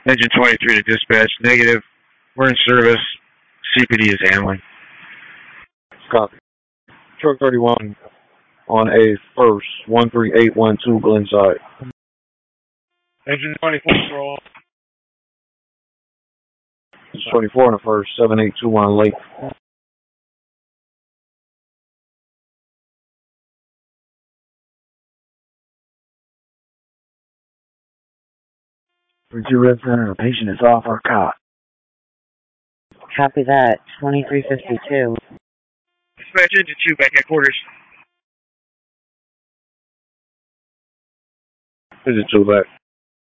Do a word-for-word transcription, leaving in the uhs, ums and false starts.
Engine twenty-three to dispatch, negative. We're in service. C P D is handling. Copy. Truck thirty-one on a first, one three eight one two Glenside. Engine twenty-four control. twenty-four on the first, seven eight two one late. three two Red Center, the patient is off our cot. Copy that, twenty-three fifty-two. Dispatch engine two back at quarters. Engine two back.